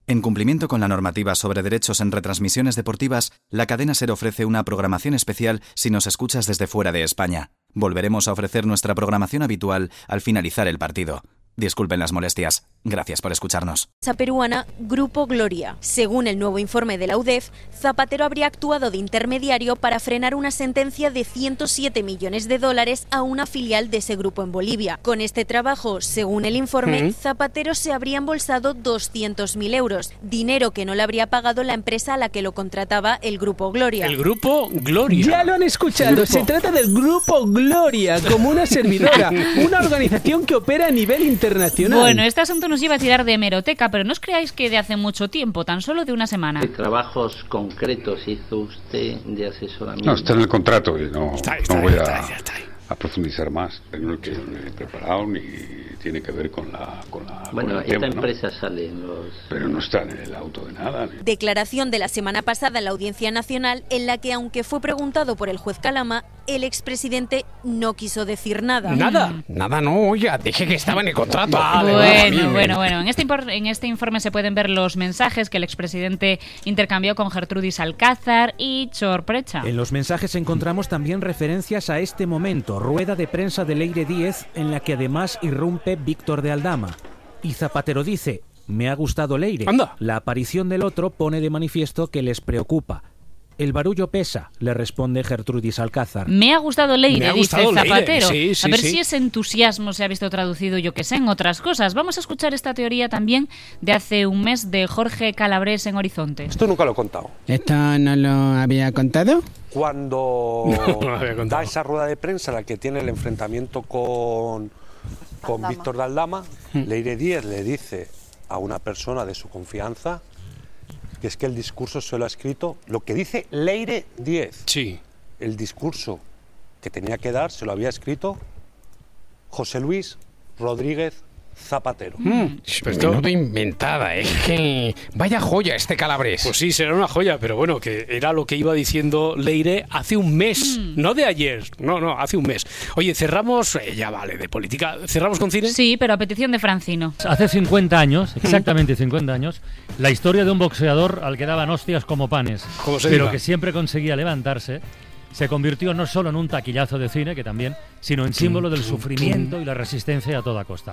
En cumplimiento con la normativa sobre derechos en retransmisiones deportivas, la cadena SER ofrece una programación especial si nos escuchas desde fuera de España. Volveremos a ofrecer nuestra programación habitual al finalizar el partido. Disculpen las molestias. Gracias por escucharnos. Peruana Grupo Gloria. Según el nuevo informe de la UDEF, Zapatero habría actuado de intermediario para frenar una sentencia de $107 millones a una filial de ese grupo en Bolivia. Con este trabajo, según el informe, Zapatero se habría embolsado 200.000 euros, dinero que no le habría pagado la empresa a la que lo contrataba el Grupo Gloria. El Grupo Gloria. Ya lo han escuchado, se trata del Grupo Gloria, como una servidora, una organización que opera a nivel internacional. Bueno, este asunto nos lleva a tirar de hemeroteca, pero no os creáis que de hace mucho tiempo, tan solo de una semana. ¿Qué trabajos concretos hizo usted de asesoramiento? No, está en el contrato y no voy a profundizar más. No que me he preparado ni tiene que ver con la bueno, esta empresa sale en los... Pero no está en el auto de nada. Declaración de la semana pasada en la Audiencia Nacional, en la que, aunque fue preguntado por el juez Calama, el expresidente no quiso decir nada. Nada no, oiga, dije que estaba en el contrato. Bueno, en este informe se pueden ver los mensajes que el expresidente intercambió con Gertrudis Alcázar y Sorprecha. En los mensajes encontramos también referencias a este momento, rueda de prensa de Leire Díez, en la que además irrumpe Víctor de Aldama. Y Zapatero dice: me ha gustado Leire. Anda. La aparición del otro pone de manifiesto que les preocupa. El barullo pesa, le responde Gertrudis Alcázar. Me ha gustado Leire, dice Zapatero. Sí, a ver si ese entusiasmo se ha visto traducido, yo que sé, en otras cosas. Vamos a escuchar esta teoría también de hace un mes de Jorge Calabres en Horizonte. Esto nunca lo he contado. ¿Esto no lo había contado? Cuando da esa rueda de prensa, la que tiene el enfrentamiento con Víctor de Aldama, Leire Díez le dice a una persona de su confianza que es que el discurso se lo ha escrito, lo que dice Leire Díez. Sí. El discurso que tenía que dar se lo había escrito José Luis Rodríguez Zapatero. Menudo inventada, es que vaya joya este Calabres. Pues sí, será una joya, pero bueno, que era lo que iba diciendo Leire hace un mes, no de ayer, no, hace un mes. Oye, cerramos, ya vale, de política, ¿cerramos con cine? Sí, pero a petición de Francino. Hace 50 años, exactamente 50 años, la historia de un boxeador al que daban hostias como panes, pero que siempre conseguía levantarse, se convirtió no solo en un taquillazo de cine, que también, sino en símbolo del sufrimiento y la resistencia a toda costa.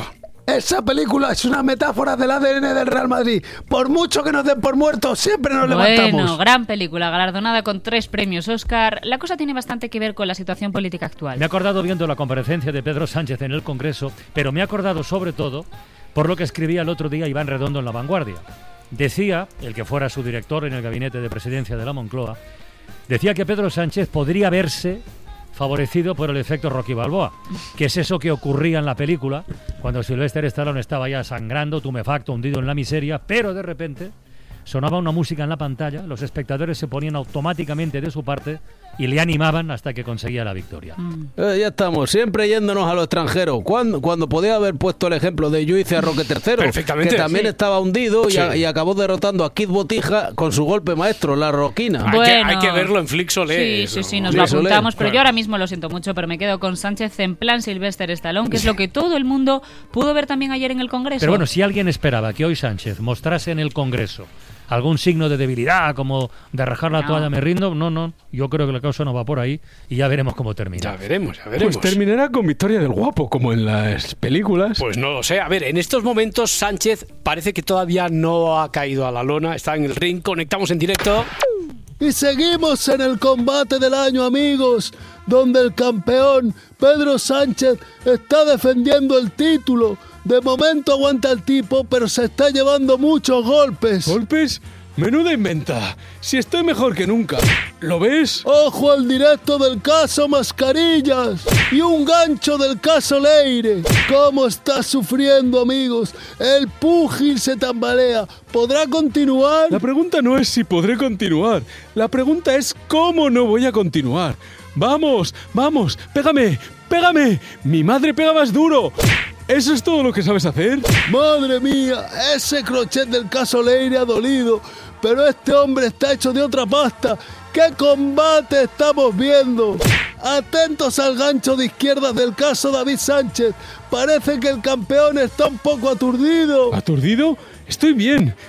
Esa película es una metáfora del ADN del Real Madrid. Por mucho que nos den por muertos, siempre nos levantamos. Bueno, gran película, galardonada con 3 premios Oscar. La cosa tiene bastante que ver con la situación política actual. Me he acordado viendo la comparecencia de Pedro Sánchez en el Congreso, pero me he acordado sobre todo por lo que escribía el otro día Iván Redondo en La Vanguardia. Decía, el que fuera su director en el gabinete de presidencia de la Moncloa, decía que Pedro Sánchez podría verse favorecido por el efecto Rocky Balboa, que es eso que ocurría en la película cuando Sylvester Stallone estaba ya sangrando, tumefacto, hundido en la miseria, pero de repente sonaba una música en la pantalla, los espectadores se ponían automáticamente de su parte y le animaban hasta que conseguía la victoria. Ya estamos, siempre yéndonos a lo extranjero. Cuando podía haber puesto el ejemplo de Yo hice a Roque III, que también estaba hundido y acabó derrotando a Kid Botija con su golpe maestro, la roquina. Bueno, hay que verlo en Flixolé. Sí, nos lo apuntamos, pero yo ahora mismo lo siento mucho, pero me quedo con Sánchez en plan Sylvester Stallone, que es lo que todo el mundo pudo ver también ayer en el Congreso. Pero bueno, si alguien esperaba que hoy Sánchez mostrase en el Congreso algún signo de debilidad, como de rajar la toalla, me rindo, no, yo creo que la cosa no va por ahí y ya veremos cómo termina. Ya veremos. Pues terminará con victoria del guapo, como en las películas. Pues no lo sé, a ver, en estos momentos Sánchez parece que todavía no ha caído a la lona, está en el ring, conectamos en directo. Y seguimos en el combate del año, amigos, donde el campeón Pedro Sánchez está defendiendo el título. De momento aguanta el tipo, pero se está llevando muchos golpes. ¿Golpes? Menuda inventada. Si estoy mejor que nunca. ¿Lo ves? Ojo al directo del caso Mascarillas y un gancho del caso Leire. ¿Cómo está sufriendo, amigos? El púgil se tambalea. ¿Podrá continuar? La pregunta no es si podré continuar. La pregunta es cómo no voy a continuar. Vamos, pégame. Mi madre pega más duro. ¿Eso es todo lo que sabes hacer? Madre mía, ese crochet del caso Leire ha dolido, pero este hombre está hecho de otra pasta. ¡Qué combate estamos viendo! Atentos al gancho de izquierdas del caso David Sánchez. Parece que el campeón está un poco aturdido. ¿Aturdido? Estoy bien.